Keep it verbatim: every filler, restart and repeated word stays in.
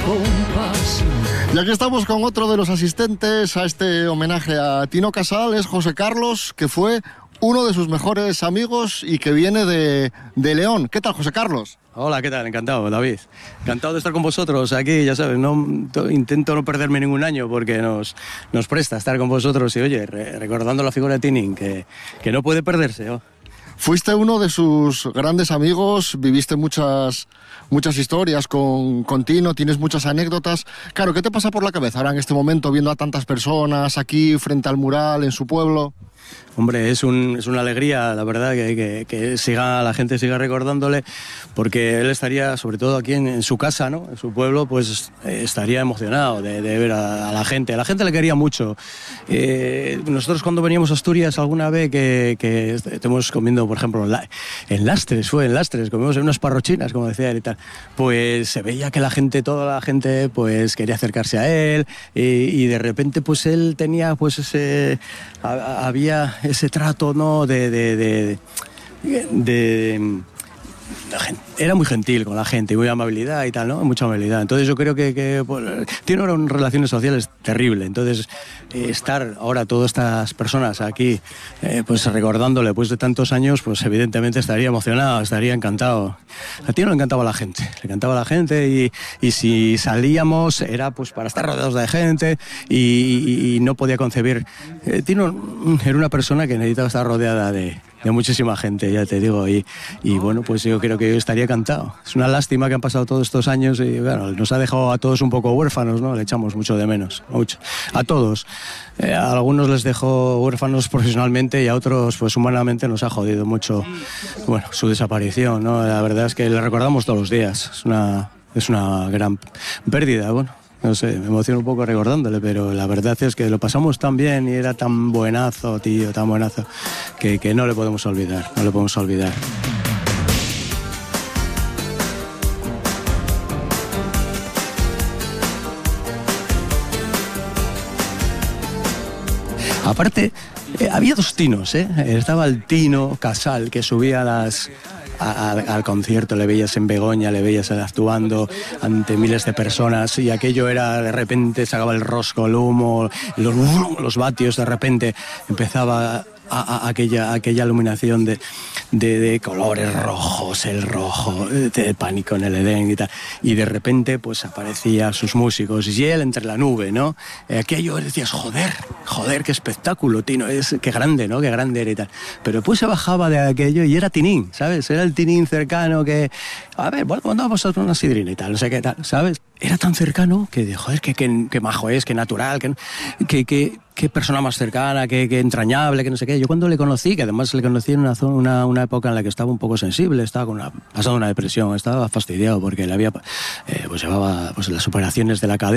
compás. Y aquí estamos con otro de los asistentes a este homenaje a Tino Casal, es José Carlos, que fue uno de sus mejores amigos y que viene de, de León. ¿Qué tal, José Carlos? Hola, ¿qué tal? Encantado, David. Encantado de estar con vosotros aquí, ya sabes, no intento no perderme ningún año porque nos, nos presta estar con vosotros y, oye, re, recordando la figura de Tinin, que, que no puede perderse, ¿no? Fuiste uno de sus grandes amigos, viviste muchas, muchas historias con, con Tino, tienes muchas anécdotas. Claro, ¿qué te pasa por la cabeza ahora en este momento viendo a tantas personas aquí frente al mural en su pueblo? Hombre, es, un, es una alegría, la verdad, que, que, que siga, la gente siga recordándole, porque él estaría, sobre todo aquí en, en su casa, ¿no? En su pueblo, pues eh, estaría emocionado de, de ver a, a la gente. A la gente le quería mucho. Eh, nosotros cuando veníamos a Asturias alguna vez que, que estemos comiendo, por ejemplo, en, la, en Lastres, fue en Lastres, comimos en unas parrochinas, como decía él y tal, pues se veía que la gente, toda la gente, pues quería acercarse a él y, y de repente, pues él tenía, pues ese, a, había ese trato, ¿no? De, de, de, de, de era muy gentil con la gente, muy amabilidad y tal, ¿no? Mucha amabilidad. Entonces yo creo que, que pues, tiene ahora unas relaciones sociales terribles. Entonces eh, estar ahora todas estas personas aquí, eh, pues recordándole después de tantos años, pues evidentemente estaría emocionado, estaría encantado. A Tino le encantaba la gente, le encantaba la gente y, y si salíamos era pues para estar rodeados de gente y, y, y no podía concebir. Eh, Tino era una persona que necesitaba estar rodeada de, de muchísima gente, ya te digo, y, y bueno, pues yo creo que yo estaría encantado. Es una lástima que han pasado todos estos años y bueno, nos ha dejado a todos un poco huérfanos, ¿no? Le echamos mucho de menos, mucho. A todos. Eh, a algunos les dejó huérfanos profesionalmente y a otros, pues humanamente nos ha jodido mucho, bueno, su desaparición, ¿no? La verdad es que le recordamos todos los días. Es una, es una gran pérdida, bueno. No sé, me emociono un poco recordándole, pero la verdad es que lo pasamos tan bien y era tan buenazo, tío, tan buenazo, que, que no le podemos olvidar, no le podemos olvidar. Aparte, eh, había dos Tinos, ¿eh? Estaba el Tino Casal, que subía a las... A, a, al concierto, le veías en Begoña, le veías actuando ante miles de personas y aquello era, de repente sacaba el rosco, el humo, los, los vatios, de repente empezaba a, a, aquella, aquella iluminación de, de, de colores rojos, el rojo, de Pánico en el Edén y tal, y de repente pues aparecían sus músicos y él entre la nube, ¿no? Aquello decías, joder, joder, qué espectáculo, Tino, es, qué grande, ¿no? Qué grande era y tal. Pero pues se bajaba de aquello y era Tinín, ¿sabes? Era el Tinín cercano que, a ver, bueno, cuando vamos a una sidrina y tal, no sé qué tal, ¿sabes? Era tan cercano que, joder, qué, qué, qué majo es, qué natural, qué, qué, qué, qué persona más cercana, qué, qué entrañable, que no sé qué. Yo cuando le conocí, que además le conocí en una, zona, una, una época en la que estaba un poco sensible, estaba con una, pasando una depresión, estaba fastidiado porque le había, eh, pues llevaba pues, las operaciones de la cadera.